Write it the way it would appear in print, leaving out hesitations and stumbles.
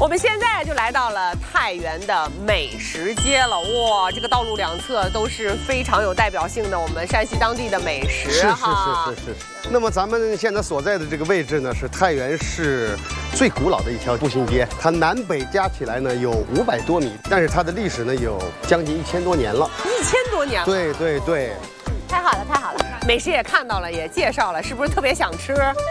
我们现在就来到了太原的美食街了，哇，这个道路两侧都是非常有代表性的我们山西当地的美食哈。 是。那么咱们现在所在的这个位置呢，是太原市最古老的一条步行街，它南北加起来呢有500多米，但是它的历史呢有将近1000多年了。 1000多年了。 对。 太好了，美食也看到了，也介绍了，是不是特别想吃？